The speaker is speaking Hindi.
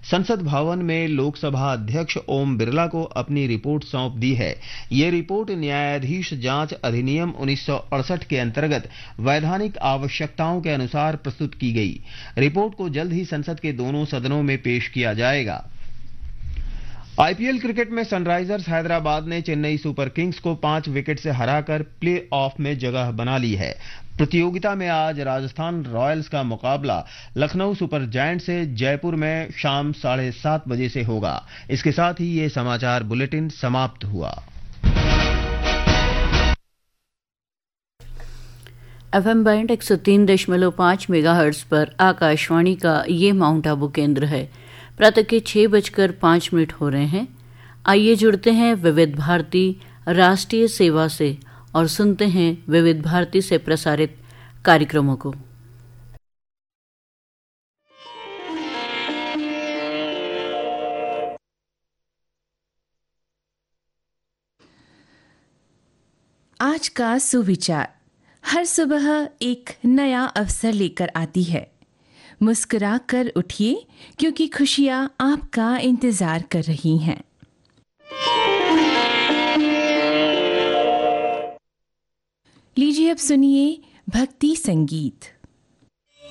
संसद भवन में लोकसभा अध्यक्ष ओम बिरला को अपनी रिपोर्ट सौंप दी है। ये रिपोर्ट न्यायाधीश जांच अधिनियम 1968 के अंतर्गत वैधानिक आवश्यकताओं के अनुसार प्रस्तुत की गई। रिपोर्ट को जल्द ही संसद के दोनों सदनों में पेश किया जाएगा। आईपीएल क्रिकेट में सनराइजर्स हैदराबाद ने चेन्नई सुपर किंग्स को 5 विकेट से हराकर प्ले ऑफ में जगह बना ली है। प्रतियोगिता में आज राजस्थान रॉयल्स का मुकाबला लखनऊ सुपर जायंट से जयपुर में शाम 7:30 बजे से होगा। इसके साथ ही ये समाचार बुलेटिन समाप्त हुआ। एफएम बैंड 103.5 मेगाहर्ट्ज पर आकाशवाणी का ये माउंट आबू केंद्र है। प्रातः के 6:05 हो रहे हैं। आइए जुड़ते हैं विविध भारती राष्ट्रीय सेवा से और सुनते हैं विविध भारती से प्रसारित कार्यक्रमों को। आज का सुविचार हर सुबह एक नया अवसर लेकर आती है। मुस्कुरा कर उठिए क्योंकि खुशियां आपका इंतजार कर रही हैं। लीजिए अब सुनिए भक्ति संगीत।